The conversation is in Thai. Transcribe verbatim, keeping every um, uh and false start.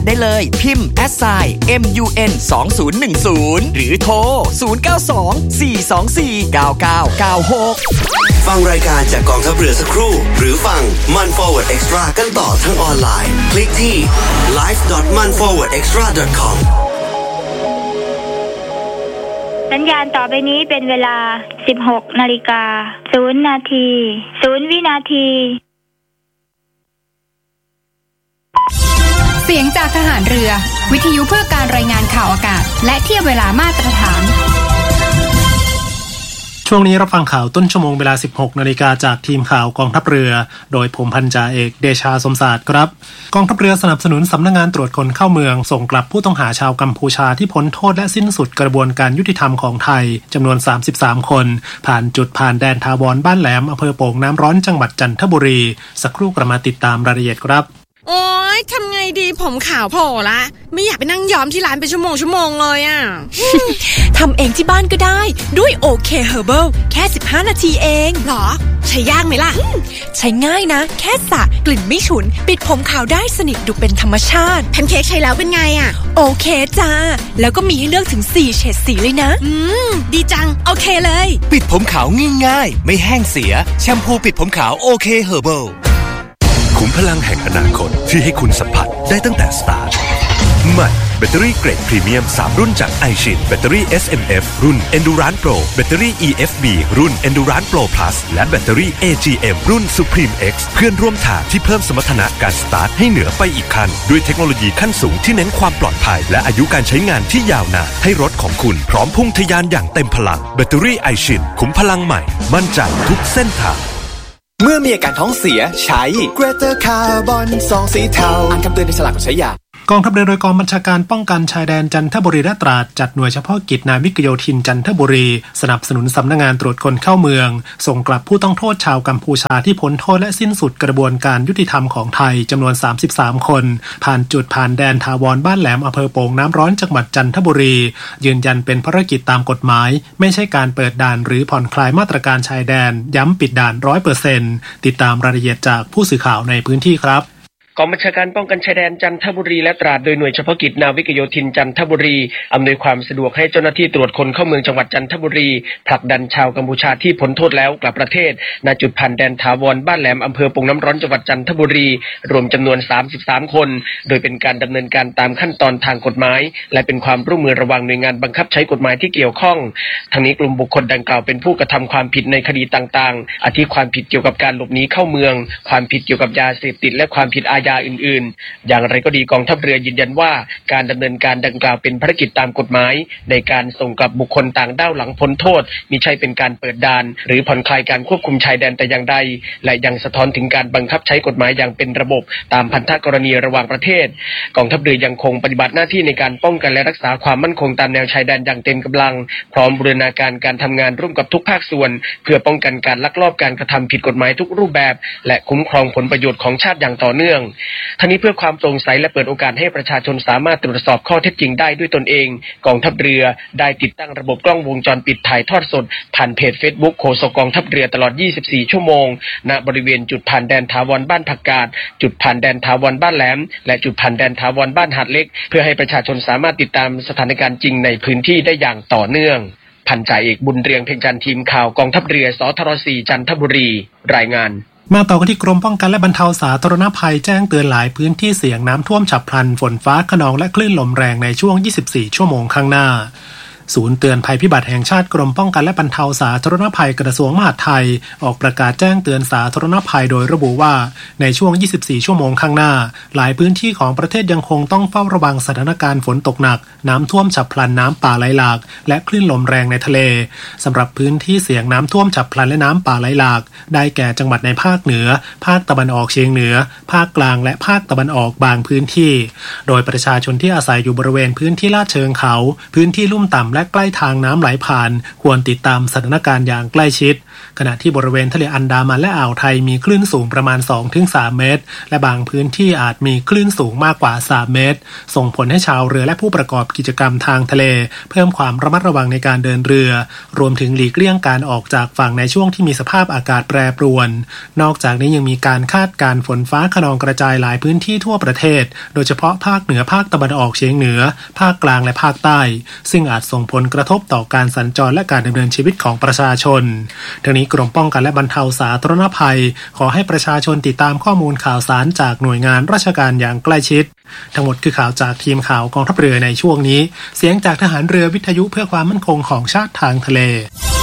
ได้เลยพิมพ์ แอท ไซน์ เอ็ม ยู เอ็น สอง ศูนย์ หนึ่ง ศูนย์ หรือโทรศูนย์ เก้า สอง สี่ สอง สี่ เก้า เก้า เก้า หกฟังรายการจากกองทัพเรือสักครู่หรือฟัง มัน Forward Extra กันต่อทั้งออนไลน์คลิกที่ ไลฟ์ ดอท มัน ฟอร์เวิร์ด เอ็กซ์ตร้า ดอท คอมสัญญาณต่อไปนี้เป็นเวลา สิบหก นาฬิกา ศูนย์ นาที ศูนย์ วินาทีเสียงจากทหารเรือวิทยุเพื่อการรายงานข่าวอากาศและเทียบเวลามาตรฐานช่วงนี้รับฟังข่าวต้นชั่วโมงเวลา สิบหก นาฬิกาจากทีมข่าวกองทัพเรือโดยผมพันจ่าเอกเดชาสมศาสตร์ครับกองทัพเรือสนับสนุนสำนักงานตรวจคนเข้าเมืองส่งกลับผู้ต้องหาชาวกัมพูชาที่พ้นโทษและสิ้นสุดกระบวนการยุติธรรมของไทยจำนวนสามสิบสามคนผ่านจุดผ่านแดนทาวรบ้านแหลมอำเภอโป่งน้ำร้อนจังหวัดจันทบุรีสักครู่กลับมาติดตามรายละเอียดครับโอ๊ยทำไงดีผมขาวโผล่ละไม่อยากไปนั่งย้อมที่ร้านเป็นชั่วโมงชั่วโมงเลยอ่ะทำเองที่บ้านก็ได้ด้วยโอเคเฮอร์เบิลแค่สิบห้านาทีเองหรอใช้ยากไหมล่ะใช้ง่ายนะแค่สระกลิ่นไม่ฉุนปิดผมขาวได้สนิทดูเป็นธรรมชาติแพนเค้กใช้แล้วเป็นไงอ่ะโอเคจ้าแล้วก็มีให้เลือกถึงสี่เฉดสีเลยนะอืมดีจังโอเคเลยปิดผมขาวง่ายๆไม่แห้งเสียแชมพูปิดผมขาวโอเคเฮอร์เบิลขุมพลังแห่งอนาคตที่ให้คุณสัมผัสได้ตั้งแต่สตาร์ทใหม่แบตเตอรี่เกรดพรีเมียมสามรุ่นจาก ไอ ชิน แบตเตอรี่ เอส เอ็ม เอฟ รุ่น Endurance Pro แบตเตอรี่ อี เอฟ บี รุ่น Endurance Pro Plus และแบตเตอรี่ เอ จี เอ็ม รุ่น Supreme X เพื่อนร่วมทางที่เพิ่มสมรรถนะการสตาร์ทให้เหนือไปอีกขั้นด้วยเทคโนโลยีขั้นสูงที่เน้นความปลอดภัยและอายุการใช้งานที่ยาวนานให้รถของคุณพร้อมพุ่งทะยานอย่างเต็มพลังแบตเตอรี่ ไอ ชิน ขุมพลังใหม่มั่นใจทุกเส้นทางเมื่อมีอาการท้องเสียใช้ Greater Carbon ซองสีเทาอ่านคำเตือนในฉลากก่อนใช้ยากองทัพเรือโดยกองบัญชาการป้องกันชายแดนจันทบุรีและตราดจัดหน่วยเฉพาะกิจนาวิกโยธินจันทบุรีสนับสนุนสำนักงานตรวจคนเข้าเมืองส่งกลับผู้ต้องโทษชาวกัมพูชาที่พ้นโทษและสิ้นสุดกระบวนการยุติธรรมของไทยจำนวนสามสิบสามคนผ่านจุดผ่านแดนทาวรบ้านแหลมอำเภอโป่งน้ำร้อนจังหวัดจันทบุรียืนยันเป็นภารกิจตามกฎหมายไม่ใช่การเปิดด่านหรือผ่อนคลายมาตรการชายแดนย้ำปิดด่าน ร้อยเปอร์เซ็นต์ ติดตามรายละเอียดจากผู้สื่อข่าวในพื้นที่ครับกองบัญชาการป้องกันชายแดนจันทบุรีและตราดโดยหน่วยเฉพาะกิจนาวิกโยธินจันทบุรีอำนวยความสะดวกให้เจ้าหน้าที่ตรวจคนเข้าเมืองจังหวัดจันทบุรีผลักดันชาวกัมพูชาที่พ้นโทษแล้วกลับประเทศณจุดผ่านแดนถาวรบ้านแหลมอำเภอโป่งน้ำร้อนจังหวัดจันทบุรีรวมจำนวนสามสิบสามคนโดยเป็นการดำเนินการตามขั้นตอนทางกฎหมายและเป็นความร่วมมือระหว่างหน่วยงานบังคับใช้กฎหมายที่เกี่ยวข้องทั้งนี้กลุ่มบุคคลดังกล่าวเป็นผู้กระทำความผิดในคดีต่างๆอาทิความผิดเกี่ยวกับการหลบหนีเข้าเมืองความผิดเกี่ยวกับยาเสพติดและความผิดอาญาอื่นๆอย่างไรก็ดีกองทัพเรือยืนยันว่าการดำเนินการดังกล่าวเป็นภารกิจตามกฎหมายในการส่งกลับบุคคลต่างด้าวหลังพ้นโทษมิใช่เป็นการเปิดด่านหรือผ่อนคลายการควบคุมชายแดนแต่อย่างใดและยังสะท้อนถึงการบังคับใช้กฎหมายอย่างเป็นระบบตามพันธกรณีระหว่างประเทศกองทัพเรือยังคงปฏิบัติหน้าที่ในการป้องกันและรักษาความมั่นคงตามแนวชายแดนอย่างเต็มกำลังพร้อมบูรณาการการทำงานร่วมกับทุกภาคส่วนเพื่อป้องกันการลักลอบการกระทำผิดกฎหมายทุกรูปแบบและคุ้มครองผลประโยชน์ของชาติอย่างต่อเนื่องทั้งนี้เพื่อความโปร่งใสและเปิดโอกาสให้ประชาชนสามารถตรวจสอบข้อเท็จจริงได้ด้วยตนเองกองทัพเรือได้ติดตั้งระบบกล้องวงจรปิดถ่ายทอดสดผ่านเพจ Facebook โฆษกกองทัพเรือตลอดยี่สิบสี่ชั่วโมงณบริเวณจุดผ่านแดนถาวรบ้านผักกาดจุดผ่านแดนถาวรบ้านแหลมและจุดผ่านแดนถาวรบ้านหาดเล็กเพื่อให้ประชาชนสามารถติดตามสถานการณ์จริงในพื้นที่ได้อย่างต่อเนื่องพันจ่าเอกบุญเรืองเพ็งจันทร์ทีมข่าวกองทัพเรือสทรสี่จันทบุรีรายงานมาต่อกันที่กรมป้องกันและบรรเทาสาธารณภัยแจ้งเตือนหลายพื้นที่เสี่ยงน้ำท่วมฉับพลันฝนฟ้าคะนองและคลื่นลมแรงในช่วงยี่สิบสี่ชั่วโมงข้างหน้าศูนย์เตือนภัยพิบัติแห่งชาติกรมป้องกันและบรรเทาสาธารณภัยกระทรวงมหาดไทยออกประกาศแจ้งเตือนสาธารณภัยโดยระบุว่าในช่วงยี่สิบสี่ชั่วโมงข้างหน้าหลายพื้นที่ของประเทศยังคงต้องเฝ้าระวังสถานการณ์ฝนตกหนักน้ำท่วมฉับพลันน้ำป่าไหลหลากและคลื่นลมแรงในทะเลสำหรับพื้นที่เสี่ยงน้ำท่วมฉับพลันและน้ำป่าไหลหลากได้แก่จังหวัดในภาคเหนือภาคตะวันออกเฉียงเหนือภาคกลางและภาคตะวันออกบางพื้นที่โดยประชาชนที่อาศัยอยู่บริเวณพื้นที่ลาดเชิงเขาพื้นที่ลุ่มต่ำและและใกล้ทางน้ำไหลผ่านควรติดตามสถานการณ์อย่างใกล้ชิดขณะที่บริเวณทะเลอันดามันและอ่าวไทยมีคลื่นสูงประมาณ สองถึงสาม เมตรและบางพื้นที่อาจมีคลื่นสูงมากกว่าสามเมตรส่งผลให้ชาวเรือและผู้ประกอบกิจกรรมทางทะเลเพิ่มความระมัดระวังในการเดินเรือรวมถึงหลีกเลี่ยงการออกจากฝั่งในช่วงที่มีสภาพอากาศแปรปรวนนอกจากนี้ยังมีการคาดการณ์ฝนฟ้าคะนองกระจายหลายพื้นที่ทั่วประเทศโดยเฉพาะภาคเหนือภาคตะวันออกเฉียงเหนือภาคกลางและภาคใต้ซึ่งอาจส่งผลกระทบต่อการสัญจรและการดำเนินชีวิตของประชาชนทั้งนี้กรมป้องกันและบรรเทาสาธารณภัยขอให้ประชาชนติดตามข้อมูลข่าวสารจากหน่วยงานราชการอย่างใกล้ชิดทั้งหมดคือข่าวจากทีมข่าวกองทัพเรือในช่วงนี้เสียงจากทหารเรือวิทยุเพื่อความมั่นคงของชาติทางทะเล